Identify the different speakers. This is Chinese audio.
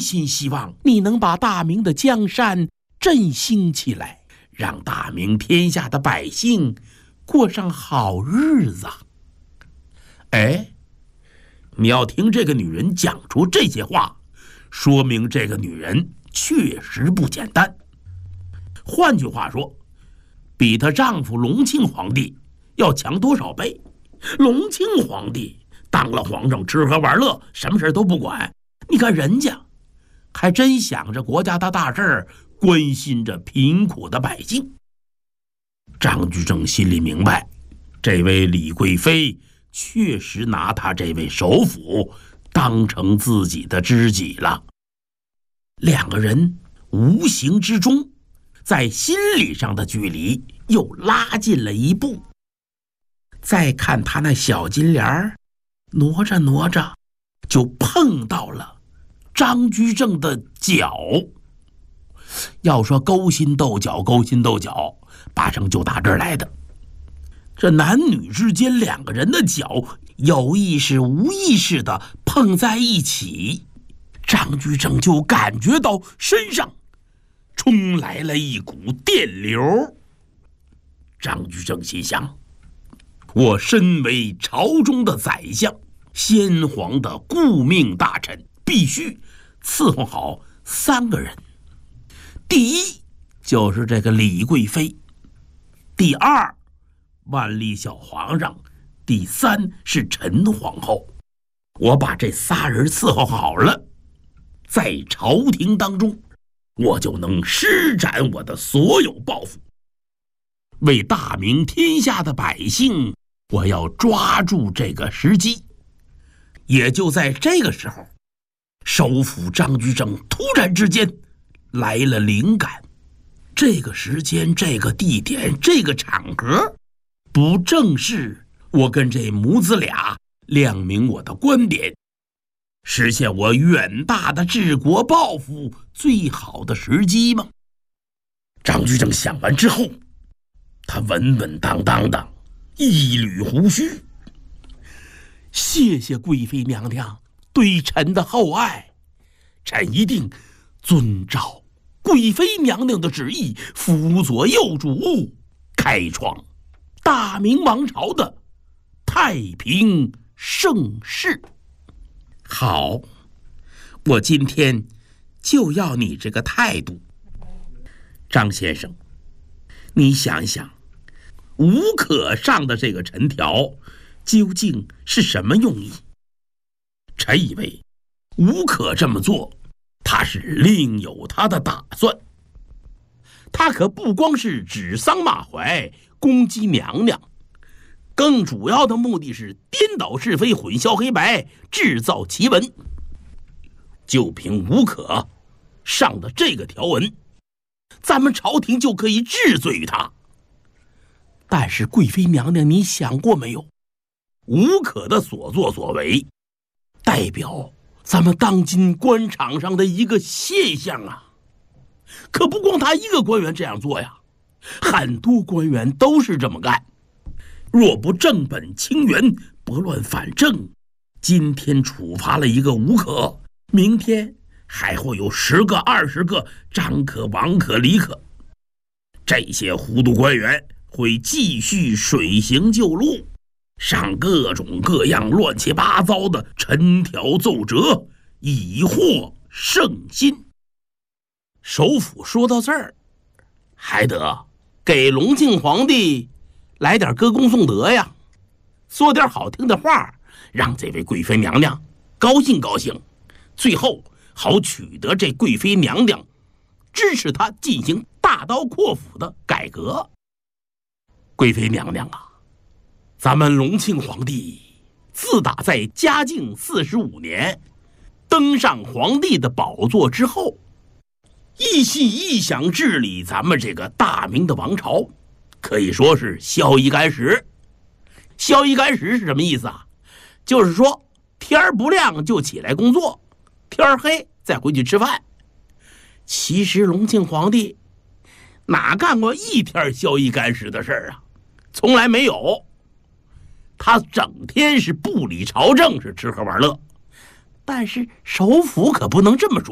Speaker 1: 心希望你能把大明的江山振兴起来，让大明天下的百姓过上好日子。哎，你要听这个女人讲出这些话，说明这个女人确实不简单。换句话说，比她丈夫隆庆皇帝要强多少倍？隆庆皇帝当了皇上，吃喝玩乐，什么事都不管。你看人家还真想着国家的大事，关心着贫苦的百姓。张居正心里明白，这位李贵妃确实拿他这位首辅当成自己的知己了。两个人无形之中在心理上的距离又拉近了一步。再看他那小金莲挪着挪着就碰到了张居正的脚。要说勾心斗角，勾心斗角八成就打这儿来的。这男女之间两个人的脚有意识无意识的碰在一起，张居正就感觉到身上冲来了一股电流。张居正心想，我身为朝中的宰相，先皇的顾命大臣，必须伺候好三个人。第一就是这个李贵妃，第二万历小皇上，第三是陈皇后。我把这仨人伺候好了，在朝廷当中我就能施展我的所有抱负，为大明天下的百姓，我要抓住这个时机。也就在这个时候，首辅张居正突然之间来了灵感，这个时间，这个地点，这个场合，不正是我跟这母子俩亮明我的观点，实现我远大的治国抱负最好的时机吗？张居正想完之后，他稳稳当当的一捋胡须，谢谢贵妃娘娘对臣的厚爱，臣一定遵照贵妃娘娘的旨意，辅佐幼主，开创大明王朝的太平盛世。好，我今天就要你这个态度。张先生，你想一想，吴可上的这个陈条究竟是什么用意？臣以为吴可这么做，他是另有他的打算。他可不光是指桑骂槐，攻击娘娘，更主要的目的是颠倒是非，混淆黑白，制造奇闻。就凭吴可上的这个条文，咱们朝廷就可以治罪于他。但是贵妃娘娘，你想过没有，吴可的所作所为代表咱们当今官场上的一个现象啊，可不光他一个官员这样做呀，很多官员都是这么干。若不正本清源，拨乱反正，今天处罚了一个吴可，明天还会有10个20个张可、王可、李可，这些糊涂官员会继续水行旧路，上各种各样乱七八糟的陈条奏折，以惑圣心。首辅说到这儿，还得给隆庆皇帝来点歌功颂德呀，说点好听的话，让这位贵妃娘娘高兴高兴，最后好取得这贵妃娘娘支持他进行大刀阔斧的改革。贵妃娘娘啊，咱们隆庆皇帝自打在嘉靖45年登上皇帝的宝座之后，一心一想治理咱们这个大明的王朝，可以说是宵一干食。宵一干食是什么意思啊？就是说天不亮就起来工作，天黑再回去吃饭。其实隆庆皇帝哪干过一天宵一干食的事儿啊？从来没有。他整天是不理朝政，是吃喝玩乐。但是首辅可不能这么说。